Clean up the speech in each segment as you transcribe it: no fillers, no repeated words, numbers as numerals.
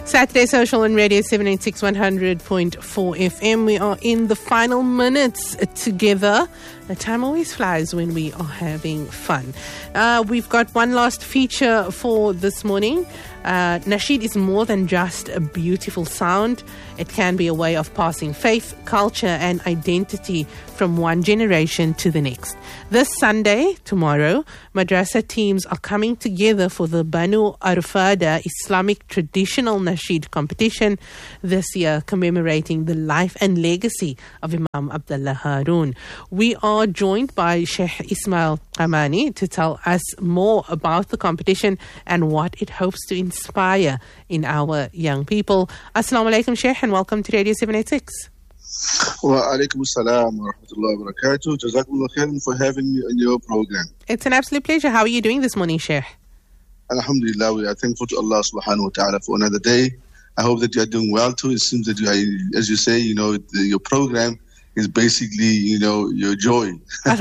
Saturday Social on Radio 786 100.4 FM. We are in the final minutes together. The time always flies when we are having fun. We've got one last feature for this morning. Nasheed is more than just a beautiful sound. It can be a way of passing faith, culture and identity from one generation to the next. This Sunday, tomorrow, madrasa teams are coming together for the Banu Arfada Islamic Traditional Nasheed Competition this year, commemorating the life and legacy of Imam Abdullah Haroon. We are joined by Sheikh Ismail Amani to tell us more about the competition and what it hopes to inspire in our young people. Assalamu alaikum, Sheikh, and welcome to Radio 786. Wa alaikum assalam wa rahmatullahi wa barakatuh. Jazakumullah khairan for having me on your program. It's an absolute pleasure. How are you doing this morning, Sheikh? Alhamdulillah, we are thankful to Allah subhanahu wa ta'ala for another day. I hope that you are doing well too. It seems that you are, as you say, your program is basically, your joy.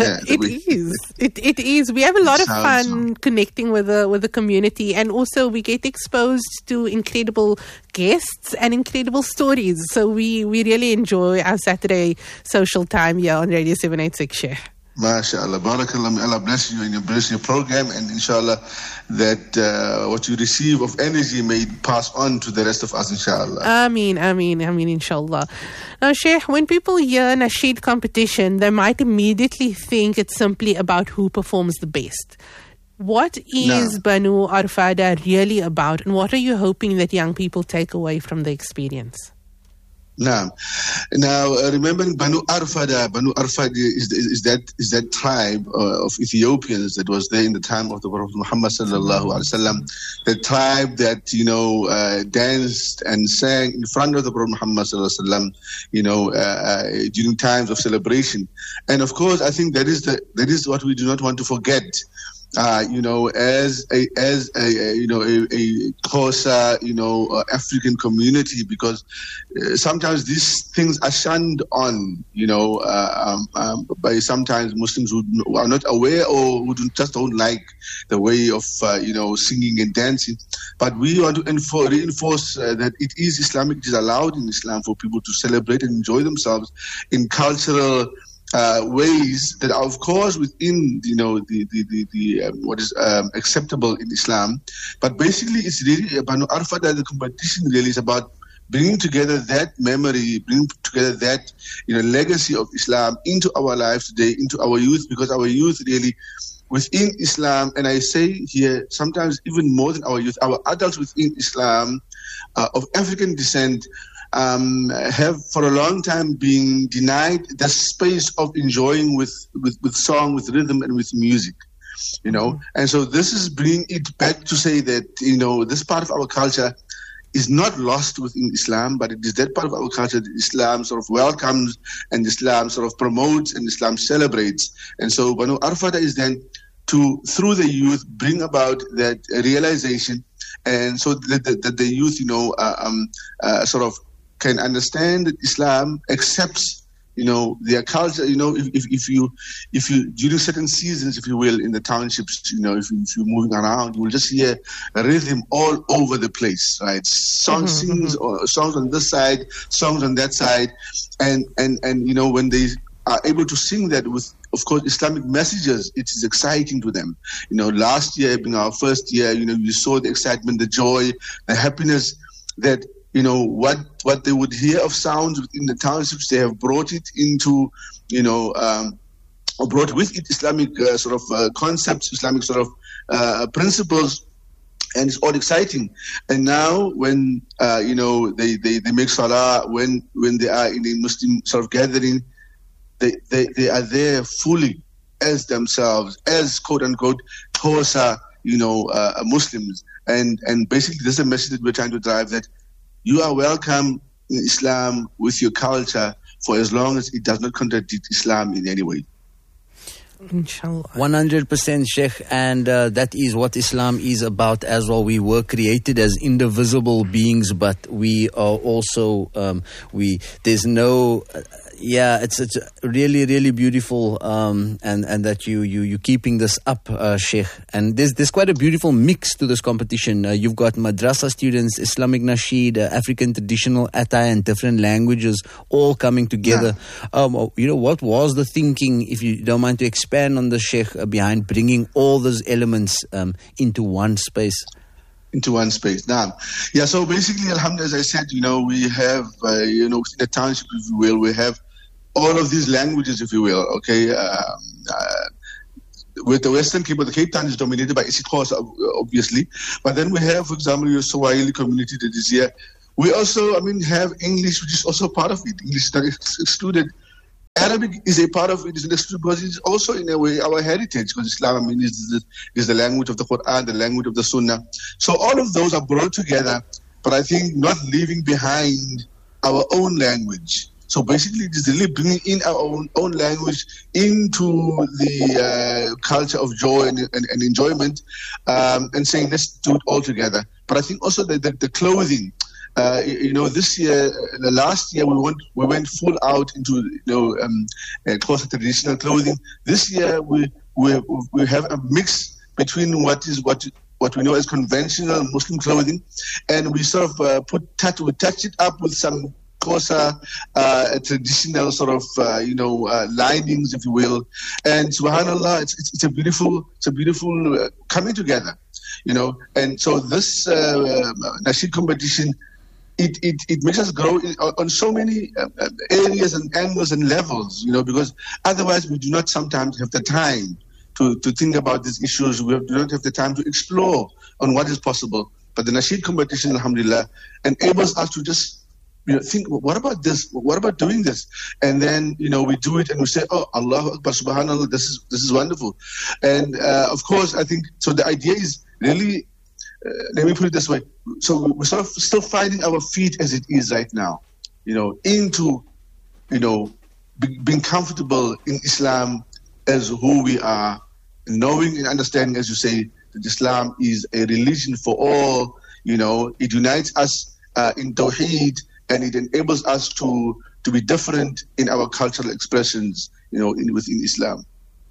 It is. We have a lot of fun connecting with the community, and also we get exposed to incredible guests and incredible stories. So we really enjoy our Saturday social time here on Radio 786, Sheikh. MashaAllah, barakallah, may Allah bless you and bless your program, and inshallah that what you receive of energy may pass on to the rest of us, inshallah. Ameen, inshallah. Now, Sheikh, when people hear Nasheed competition, they might immediately think it's simply about who performs the best. What is Banu Arfada really about, and what are you hoping that young people take away from the experience? Now, remembering Banu Arfada is that tribe of Ethiopians that was there in the time of the Prophet Muhammad sallallahu alaihi wasallam. The tribe that danced and sang in front of the Prophet Muhammad sallallahu alaihi wasallam, during times of celebration. And of course, I think that is what we do not want to forget. As a Xhosa, African community, because sometimes these things are shunned on, by sometimes Muslims who are not aware or who just don't like the way of, singing and dancing. But we want to reinforce that it is Islamic, it is allowed in Islam for people to celebrate and enjoy themselves in cultural ways that are, of course, within what is acceptable in Islam. But basically, it's really Banu Arfada. The competition really is about bringing together that memory, bringing together that legacy of Islam into our lives today, into our youth, because our youth really within Islam, and I say here sometimes even more than our youth, our adults within Islam of African descent have for a long time been denied the space of enjoying with song, with rhythm and with music, and so this is bringing it back to say that, this part of our culture is not lost within Islam, but it is that part of our culture that Islam sort of welcomes and Islam sort of promotes and Islam celebrates. And so Banu Arfada is then to, through the youth, bring about that realization, and so that the youth, sort of can understand that Islam accepts, their culture. If you during certain seasons, if you will, in the townships, if you're moving around, you will just hear a rhythm all over the place, right? Songs on this side, songs on that side, and when they are able to sing that with, of course, Islamic messages, it is exciting to them. Last year being our first year, you saw the excitement, the joy, the happiness that, what they would hear of sounds within the townships, they have brought it into, or brought with it Islamic concepts, Islamic principles, and it's all exciting. And now when, they make salah, when they are in a Muslim sort of gathering, they are there fully as themselves, as quote-unquote Xhosa, Muslims. And basically this is a message that we're trying to drive, that you are welcome in Islam with your culture for as long as it does not contradict Islam in any way. Inshallah. 100%, Sheikh, and that is what Islam is about as well. We were created as indivisible beings, but we are also, there's no Yeah, it's really, really beautiful, and that you keeping this up, Sheikh. And there's quite a beautiful mix to this competition. You've got madrasa students, Islamic nasheed, African traditional attire, and different languages all coming together. Yeah. What was the thinking, if you don't mind to expand on the, Sheikh, behind bringing all those elements into one space? Into one space. Now, yeah, so basically, alhamdulillah, as I said, we have, within the township, if you will, we have all of these languages, if you will, okay? With the Western Cape, the Cape Town is dominated by isiXhosa, obviously. But then we have, for example, your Swahili community that is here. We also, have English, which is also part of it. English is not excluded. Arabic is a part of it, because it's also in a way our heritage, because Islam is the language of the Quran, the language of the Sunnah. So all of those are brought together, but I think not leaving behind our own language. So basically it is really bringing in our own language into the culture of joy and enjoyment, and saying let's do it all together. But I think also the clothing. This year, last year we went full out into close to traditional clothing. This year we have a mix between what we know as conventional Muslim clothing, and we sort of touch it up with some Xhosa traditional sort of linings, if you will. And subhanallah, it's a beautiful coming together, And so this nasheed competition. It makes us grow on so many areas and angles and levels, because otherwise we do not sometimes have the time to think about these issues. We do not have the time to explore on what is possible. But the nasheed competition, alhamdulillah, enables us to just think, what about this? What about doing this? And then, we do it and we say, oh, Allahu Akbar, subhanallah, this is wonderful. And of course, I think, so the idea is really, let me put it this way. So we're sort of still finding our feet as it is right now, into, being comfortable in Islam as who we are, knowing and understanding, as you say, that Islam is a religion for all. It unites us in Tawheed, and it enables us to be different in our cultural expressions, within Islam.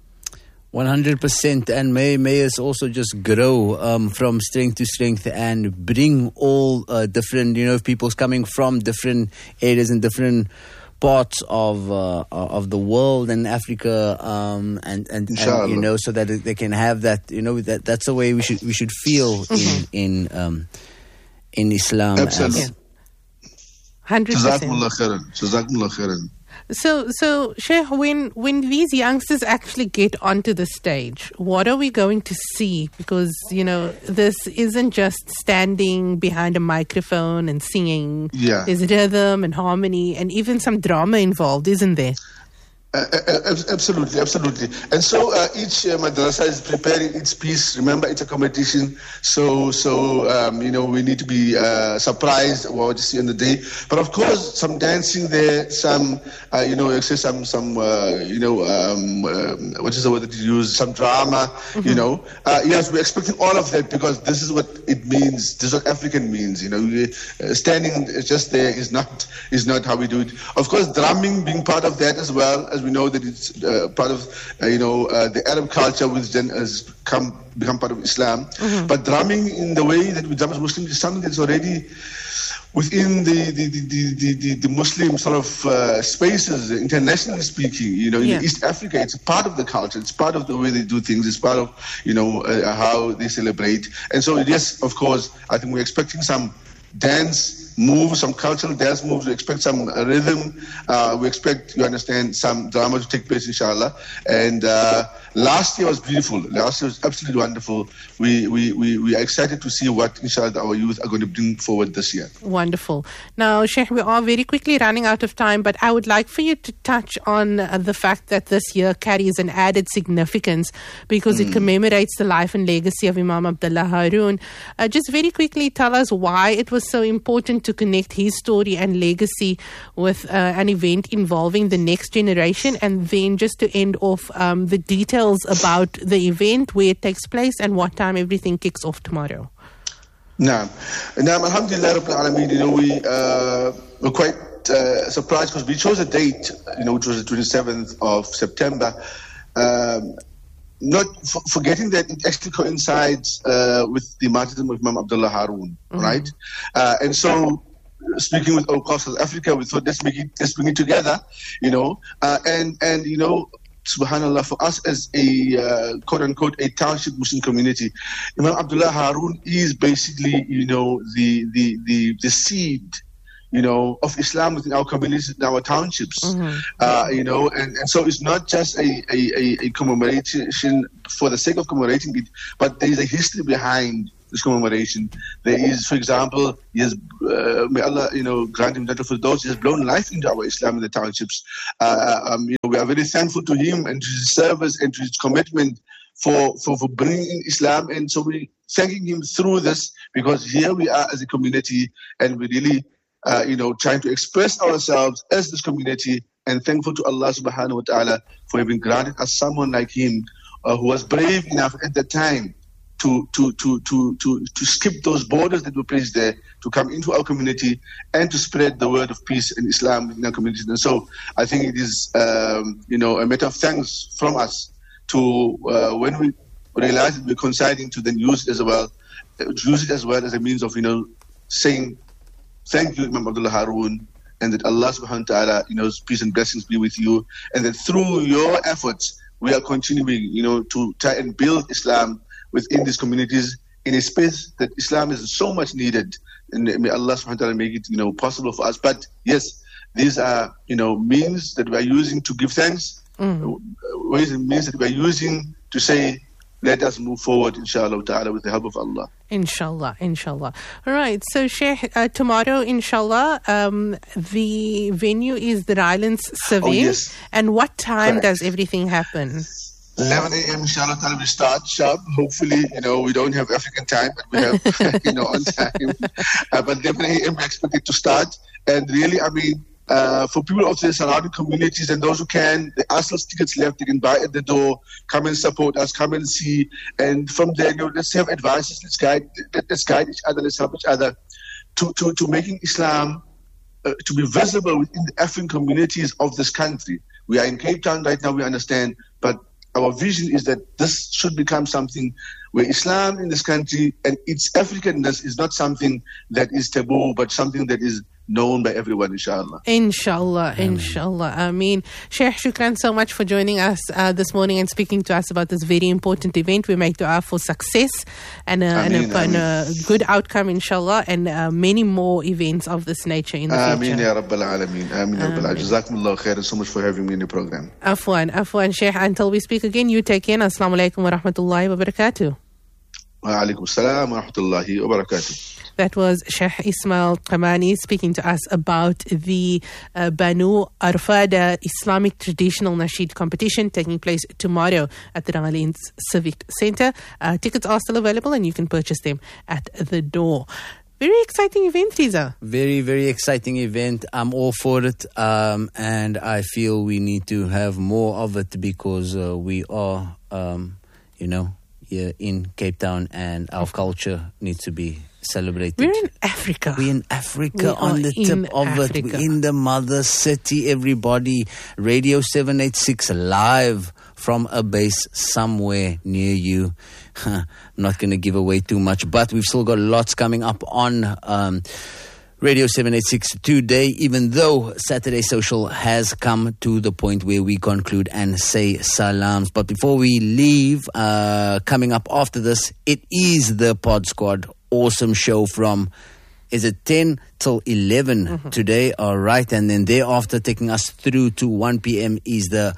100%, and may us also just grow from strength to strength and bring all different, people's coming from different areas and different parts of the world and Africa, and so that they can have that, that's the way we should feel in Islam. Absolutely. 100%. Jazakumullah khairan. So Sheikh, when these youngsters actually get onto the stage, what are we going to see? Because, this isn't just standing behind a microphone and singing. Yeah. There's rhythm and harmony and even some drama involved, isn't there? Absolutely. And so each madrasa is preparing its piece. Remember, it's a competition, so we need to be surprised what you see on the day. But of course, some dancing there, some what is the word that you use? Some drama. Yes, we're expecting all of that, because this is what it means. This is what African means. Standing just there is not how we do it. Of course, drumming being part of that as well. As we know that it's part of the Arab culture, which then has become part of Islam. But drumming in the way that we drum as Muslims is something that's already within the Muslim sort of spaces, internationally speaking. In East Africa, it's part of the culture. It's part of the way they do things. It's part of how they celebrate. And so yes, of course, I think we're expecting some dance moves, some cultural dance moves. We expect some rhythm. We expect, some drama to take place, inshallah. And last year was beautiful. Last year was absolutely wonderful. We are excited to see what, inshallah, our youth are going to bring forward this year. Wonderful. Now, Sheikh, we are very quickly running out of time, but I would like for you to touch on the fact that this year carries an added significance because it commemorates the life and legacy of Imam Abdullah Haroon. Just very quickly tell us why it was so important to connect his story and legacy with an event involving the next generation, and then just to end off the details about the event, where it takes place and what time everything kicks off tomorrow. Naam, alhamdulillah, Rabbil Alameen, we're quite surprised because we chose a date, which was the 27th of September, not forgetting that it actually coincides with the martyrdom of Imam Abdullah Haroon, right? And so, speaking with Awqaf South Africa, we thought let's bring it together, and subhanallah, for us as a quote unquote a township Muslim community, Imam Abdullah Haroon is basically the seed of Islam within our communities, in our townships, and so it's not just a commemoration for the sake of commemorating it, but there is a history behind this commemoration. There is, for example, may Allah, grant him that for those he has blown life into our Islam in the townships. We are very thankful to him and to his service and to his commitment for bringing in Islam, and so we thanking him through this, because here we are as a community, and we really trying to express ourselves as this community, and thankful to Allah subhanahu wa ta'ala for having granted us someone like him, who was brave enough at that time to skip those borders that were placed there, to come into our community and to spread the word of peace and Islam in our communities. And so I think it is a matter of thanks from us to when we realize that we're coinciding, to then use it as well as a means of saying thank you, Imam Abdullah Haroon, and that Allah subhanahu wa ta'ala, peace and blessings be with you, and that through your efforts we are continuing to try and build Islam within these communities in a space that Islam is so much needed, and may Allah subhanahu wa ta'ala make it possible for us. But yes, these are means that we are using to give thanks, ways and means that we are using to say, let us move forward, inshallah ta'ala, with the help of Allah. Inshallah. All right. So, Sheikh, tomorrow, inshallah, the venue is the Rylands Civic. Yes. And what time Correct. does everything happen? 11 a.m. inshallah ta'ala, we start sharp. Hopefully, we don't have African time, but we have, on time. But 11 a.m. we expect it to start. And really, for people of the surrounding communities and those who can, there are still tickets left. You can buy at the door. Come and support us. Come and see. And from there, let's have advices. Let's guide each other. Let's help each other to making Islam to be visible within the African communities of this country. We are in Cape Town right now. We understand, but our vision is that this should become something where Islam in this country and its Africanness is not something that is taboo, but something that is known by everyone, inshallah. Inshallah. Ameen. Sheikh, shukran so much for joining us this morning and speaking to us about this very important event. We make dua for success and a good outcome, inshallah, and many more events of this nature in the future. Ameen ya Rabbal Alameen. Ameen ya Rabbal Alameen. Jazakumullah khairan so much for having me in the program. Afwan, Sheikh. Until we speak again, you take care. Assalamu alaikum wa rahmatullahi wa barakatuh. Wa alaikum assalam wa rahmatullahi wa barakatuh. That was Sheikh Ismail Qamani speaking to us about the Banu Arfada Islamic Traditional Nasheed competition taking place tomorrow at the Rylands Civic Centre. Tickets are still available and you can purchase them at the door. Very exciting event, Fiza. Very, very exciting event. I'm all for it. And I feel we need to have more of it because we are, here in Cape Town and our culture needs to be celebrated. We're in Africa. We're in Africa, on the tip of it. We're in the mother city, everybody. Radio 786 live from a base somewhere near you. I'm not going to give away too much, but we've still got lots coming up on Radio 786 today, even though Saturday Social has come to the point where we conclude and say salams. But before we leave, coming up after this, it is the Pod Squad. Awesome show from, is it 10 till 11 today? All right. And then thereafter, taking us through to 1 p.m. is the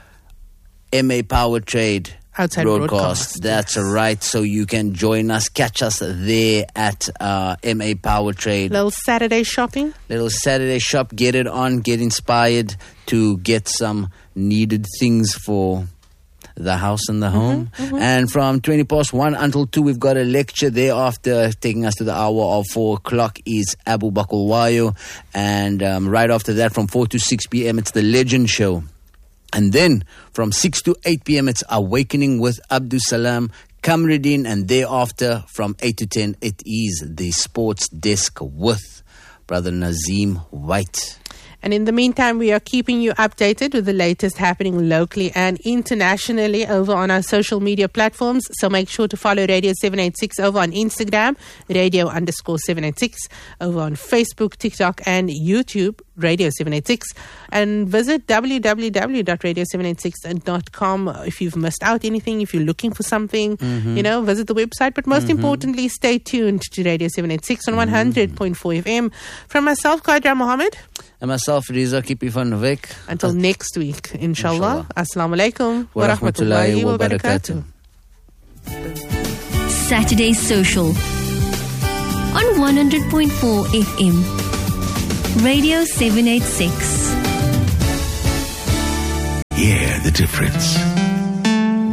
MA Power Trade Outside broadcast. That's right. So you can join us, catch us there at MA Power Trade. Little Saturday shopping. Little Saturday shop. Get it on. Get inspired to get some needed things for the house and the home. And from 1 until 2, we've got a lecture. Thereafter, taking us to the hour of 4 o'clock is Abu Bakr Wayo. And right after that, from 4 to 6 p.m., it's the Legend Show. And then from 6 to 8 p.m., it's Awakening with Abdul Salam Kamruddin. And thereafter, from 8 to 10, it is the Sports Desk with Brother Nazim White. And in the meantime, we are keeping you updated with the latest happening locally and internationally over on our social media platforms. So make sure to follow Radio 786 over on Instagram, Radio_786, over on Facebook, TikTok, and YouTube, Radio 786, and visit www.radio786.com if you've missed out anything, if you're looking for something, visit the website. But most importantly, stay tuned to Radio 786 on 100.4 FM. From myself, Qadra Mohammed. And myself, Riza Kipi van Wyk. Until next week, inshallah. Assalamu alaikum wa rahmatullahi wa barakatuh. Saturday Social on 100.4 FM. Radio 786. Hear the difference.